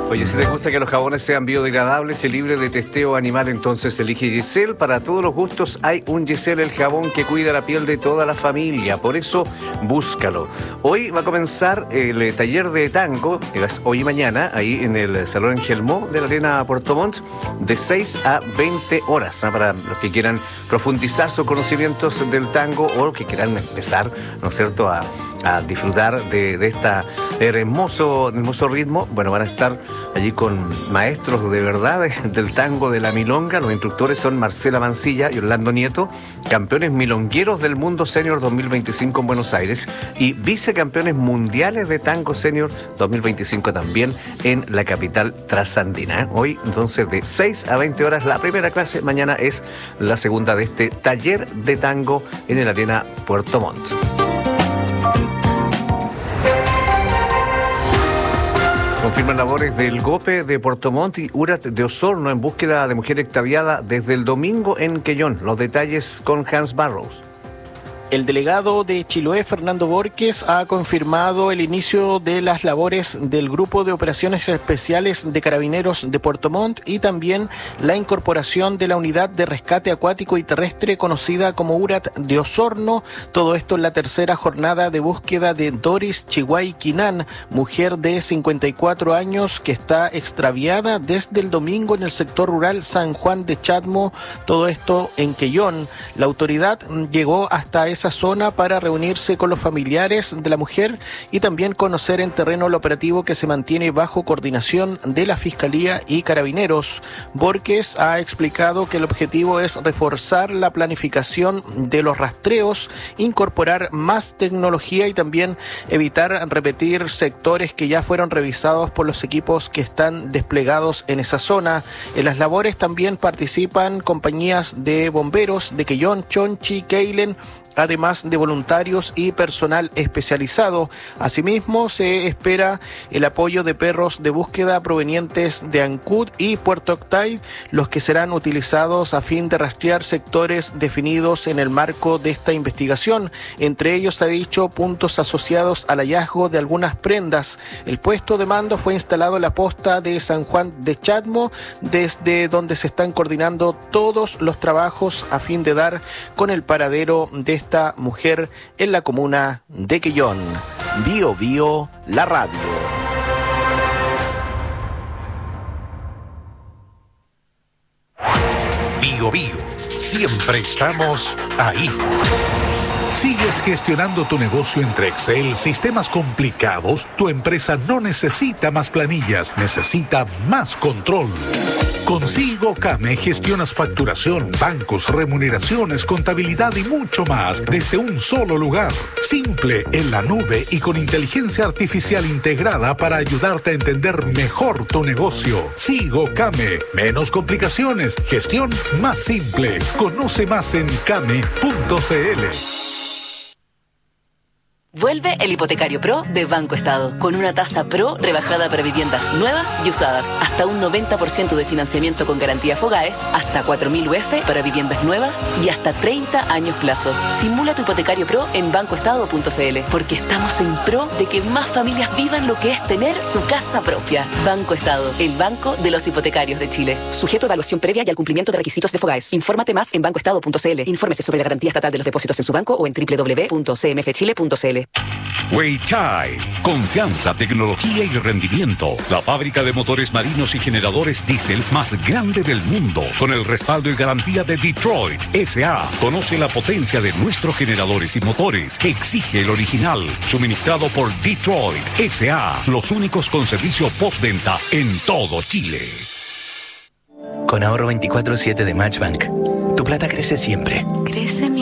Oye, si te gusta que los jabones sean biodegradables y libres de testeo animal, entonces elige Giselle. Para todos los gustos hay un Giselle, el jabón que cuida la piel de toda la familia. Por eso, búscalo. Hoy va a comenzar el taller de tango, hoy y mañana, ahí en el Salón Angelmó de la Arena Puerto Montt, de 6 a 20 horas, ¿no? Para los que quieran profundizar sus conocimientos del tango o los que quieran empezar, ¿no es cierto?, a disfrutar de esta hermoso ritmo. Bueno, van a estar allí con maestros de verdad del tango de la milonga. Los instructores son Marcela Mancilla y Orlando Nieto, campeones milongueros del mundo senior 2025 en Buenos Aires y vicecampeones mundiales de tango senior 2025 también en la capital trasandina. Hoy, entonces, de 6 a 20 horas la primera clase, mañana es la segunda de este taller de tango en el Arena Puerto Montt. Confirman labores del GOPE de Puerto Montt y URAT de Osorno en búsqueda de mujer extraviada desde el domingo en Quellón. Los detalles con Hans Barrows. El delegado de Chiloé, Fernando Borges, ha confirmado el inicio de las labores del Grupo de Operaciones Especiales de Carabineros de Puerto Montt y también la incorporación de la Unidad de Rescate Acuático y Terrestre conocida como URAT de Osorno. Todo esto en la tercera jornada de búsqueda de Doris Chihuay Quinan, mujer de 54 años que está extraviada desde el domingo en el sector rural San Juan de Chadmo. Todo esto en Quellón. La autoridad llegó hasta esa zona para reunirse con los familiares de la mujer y también conocer en terreno el operativo que se mantiene bajo coordinación de la Fiscalía y Carabineros. Borges ha explicado que el objetivo es reforzar la planificación de los rastreos, incorporar más tecnología y también evitar repetir sectores que ya fueron revisados por los equipos que están desplegados en esa zona. En las labores también participan compañías de bomberos de Quellón, Chonchi, Keilen, además de voluntarios y personal especializado. Asimismo, se espera el apoyo de perros de búsqueda provenientes de Ancud y Puerto Octay, los que serán utilizados a fin de rastrear sectores definidos en el marco de esta investigación. Entre ellos, se ha dicho, puntos asociados al hallazgo de algunas prendas. El puesto de mando fue instalado en la posta de San Juan de Chadmo, desde donde se están coordinando todos los trabajos a fin de dar con el paradero de esta mujer en la comuna de Quellón. Bio Bio, la radio. Bio Bio, siempre estamos ahí. ¿Sigues gestionando tu negocio entre Excel, sistemas complicados? Tu empresa no necesita más planillas, necesita más control. Con Sigo Came gestionas facturación, bancos, remuneraciones, contabilidad y mucho más desde un solo lugar. Simple, en la nube y con inteligencia artificial integrada para ayudarte a entender mejor tu negocio. Sigo Came, menos complicaciones, gestión más simple. Conoce más en came.cl. Vuelve el Hipotecario Pro de Banco Estado, con una tasa Pro rebajada para viviendas nuevas y usadas. Hasta un 90% de financiamiento con garantía Fogaes, hasta 4.000 UF para viviendas nuevas y hasta 30 años plazo. Simula tu Hipotecario Pro en bancoestado.cl, porque estamos en pro de que más familias vivan lo que es tener su casa propia. Banco Estado, el banco de los hipotecarios de Chile. Sujeto a evaluación previa y al cumplimiento de requisitos de Fogaes. Infórmate más en bancoestado.cl. Infórmese sobre la garantía estatal de los depósitos en su banco o en www.cmfchile.cl. Weichai, confianza, tecnología y rendimiento. La fábrica de motores marinos y generadores diésel más grande del mundo, con el respaldo y garantía de Detroit S.A. Conoce la potencia de nuestros generadores y motores que exige el original, suministrado por Detroit S.A. Los únicos con servicio postventa en todo Chile. Con ahorro 24/7 de Matchbank, tu plata crece siempre. Crece